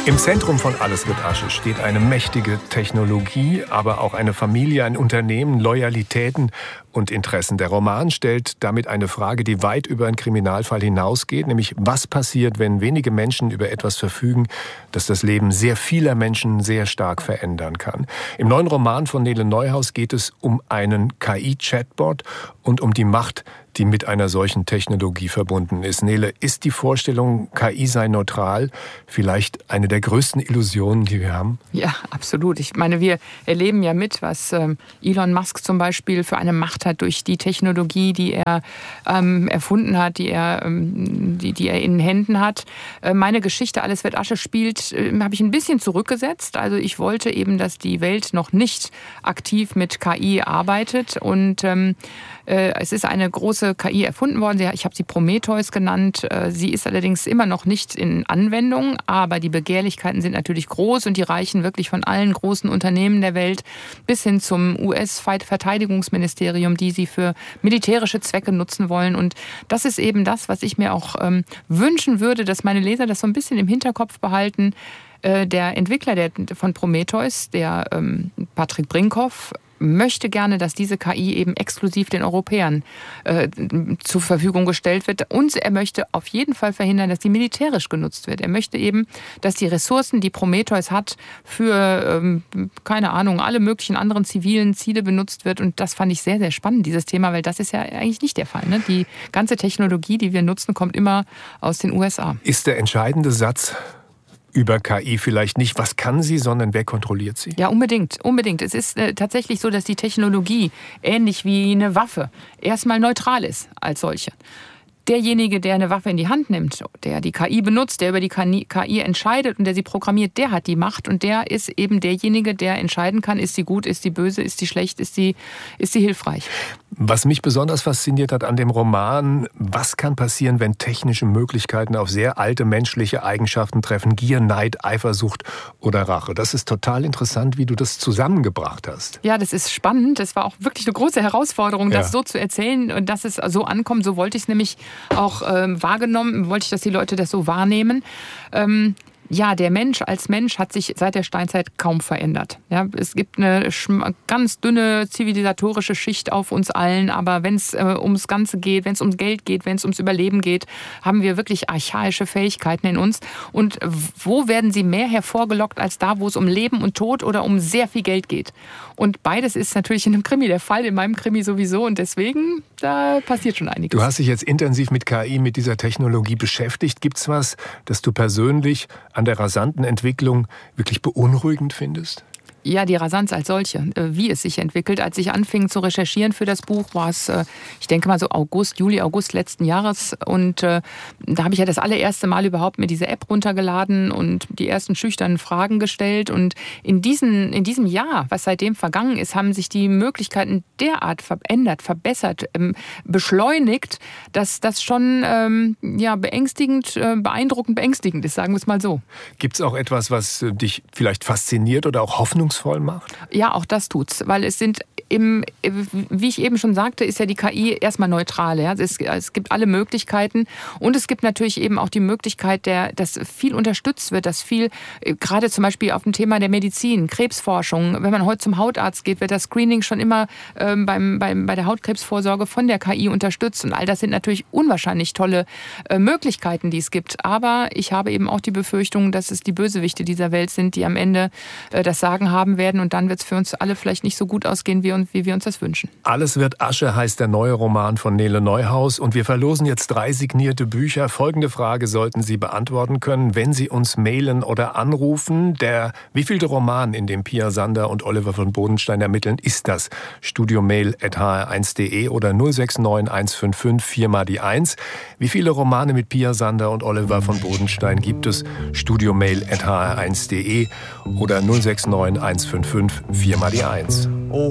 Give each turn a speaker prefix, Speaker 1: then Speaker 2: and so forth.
Speaker 1: Im Zentrum von Alles wird Asche steht eine mächtige Technologie, aber auch eine Familie, ein Unternehmen, Loyalitäten und Interessen. Der Roman stellt damit eine Frage, die weit über einen Kriminalfall hinausgeht, nämlich was passiert, wenn wenige Menschen über etwas verfügen, das das Leben sehr vieler Menschen sehr stark verändern kann. Im neuen Roman von Nele Neuhaus geht es um einen KI-Chatbot und um die Macht, die mit einer solchen Technologie verbunden ist. Nele, ist die Vorstellung, KI sei neutral, vielleicht eine der größten Illusionen, die wir haben?
Speaker 2: Ja, absolut. Ich meine, wir erleben ja mit, was Elon Musk zum Beispiel für eine Macht hat durch die Technologie, die er erfunden hat, die er in den Händen hat. Meine Geschichte Alles wird Asche spielt, habe ich ein bisschen zurückgesetzt. Also ich wollte eben, dass die Welt noch nicht aktiv mit KI arbeitet und es ist eine große KI erfunden worden. Ich habe sie Prometheus genannt. Sie ist allerdings immer noch nicht in Anwendung, aber die Begehrlichkeiten sind natürlich groß und die reichen wirklich von allen großen Unternehmen der Welt bis hin zum US-Verteidigungsministerium, die sie für militärische Zwecke nutzen wollen. Und das ist eben das, was ich mir auch wünschen würde, dass meine Leser das so ein bisschen im Hinterkopf behalten. Der Entwickler von Prometheus, der Patrick Brinkhoff, möchte gerne, dass diese KI eben exklusiv den Europäern zur Verfügung gestellt wird. Und er möchte auf jeden Fall verhindern, dass die militärisch genutzt wird. Er möchte eben, dass die Ressourcen, die Prometheus hat, für, keine Ahnung, alle möglichen anderen zivilen Ziele benutzt wird. Und das fand ich sehr, sehr spannend, dieses Thema, weil das ist ja eigentlich nicht der Fall. Ne? Die ganze Technologie, die wir nutzen, kommt immer aus den USA.
Speaker 1: Ist der entscheidende Satz über KI vielleicht nicht, was kann sie, sondern wer kontrolliert sie?
Speaker 2: Ja, unbedingt. Es ist tatsächlich so, dass die Technologie, ähnlich wie eine Waffe, erstmal neutral ist als solche. Derjenige, der eine Waffe in die Hand nimmt, der die KI benutzt, der über die KI entscheidet und der sie programmiert, der hat die Macht und der ist eben derjenige, der entscheiden kann, ist sie gut, ist sie böse, ist sie schlecht, ist sie hilfreich.
Speaker 1: Was mich besonders fasziniert hat an dem Roman, was kann passieren, wenn technische Möglichkeiten auf sehr alte menschliche Eigenschaften treffen, Gier, Neid, Eifersucht oder Rache. Das ist total interessant, wie du das zusammengebracht hast.
Speaker 2: Ja, das ist spannend. Das war auch wirklich eine große Herausforderung, das so zu erzählen und dass es so ankommt. So wollte ich es nämlich auch wahrgenommen, wollte ich, dass die Leute das so wahrnehmen. Ja, der Mensch als Mensch hat sich seit der Steinzeit kaum verändert. Ja, es gibt eine ganz dünne zivilisatorische Schicht auf uns allen, aber wenn es ums Ganze geht, wenn es ums Geld geht, wenn es ums Überleben geht, haben wir wirklich archaische Fähigkeiten in uns. Und wo werden sie mehr hervorgelockt als da, wo es um Leben und Tod oder um sehr viel Geld geht? Und beides ist natürlich in einem Krimi der Fall, in meinem Krimi sowieso. Und deswegen, da passiert schon einiges.
Speaker 1: Du hast dich jetzt intensiv mit KI, mit dieser Technologie beschäftigt. Gibt's was, das du persönlich an der rasanten Entwicklung wirklich beunruhigend findest?
Speaker 2: Ja, die Rasanz als solche, wie es sich entwickelt. Als ich anfing zu recherchieren für das Buch, war es, ich denke mal so Juli, August letzten Jahres. Und da habe ich ja das allererste Mal überhaupt mir diese App runtergeladen und die ersten schüchternen Fragen gestellt. Und in diesem Jahr, was seitdem vergangen ist, haben sich die Möglichkeiten derart verändert, verbessert, beschleunigt, dass das schon beeindruckend beängstigend ist, sagen wir es mal so.
Speaker 1: Gibt es auch etwas, was dich vielleicht fasziniert oder auch hoffnungsvoll macht?
Speaker 2: Ja, auch das tut's, weil es sind wie ich eben schon sagte, ist ja die KI erstmal neutral. Ja? Es gibt alle Möglichkeiten und es gibt natürlich eben auch die Möglichkeit, dass viel unterstützt wird, dass viel, gerade zum Beispiel auf dem Thema der Medizin, Krebsforschung, wenn man heute zum Hautarzt geht, wird das Screening schon immer bei der Hautkrebsvorsorge von der KI unterstützt und all das sind natürlich unwahrscheinlich tolle Möglichkeiten, die es gibt. Aber ich habe eben auch die Befürchtung, dass es die Bösewichte dieser Welt sind, die am Ende das Sagen haben werden und dann wird es für uns alle vielleicht nicht so gut ausgehen, wie wir uns das wünschen.
Speaker 1: Alles wird Asche heißt der neue Roman von Nele Neuhaus und wir verlosen jetzt 3 signierte Bücher. Folgende Frage sollten Sie beantworten können, wenn Sie uns mailen oder anrufen. Der wievielte Roman, in dem Pia Sander und Oliver von Bodenstein ermitteln, ist das? studiomail@hr1.de oder 069 155 4 mal die 1. Wie viele Romane mit Pia Sander und Oliver von Bodenstein gibt es? studiomail@hr1.de oder 069 155 4 mal die 1.